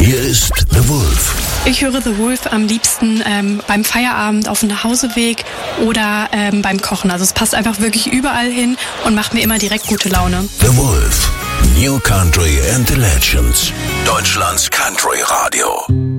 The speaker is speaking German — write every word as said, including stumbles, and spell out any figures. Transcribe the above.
Hier ist The Wolf. Ich höre The Wolf am liebsten ähm, beim Feierabend auf dem Nachhauseweg oder ähm, beim Kochen. Also es passt einfach wirklich überall hin und macht mir immer direkt gute Laune. The Wolf. New Country and the Legends. Deutschlands Country Radio.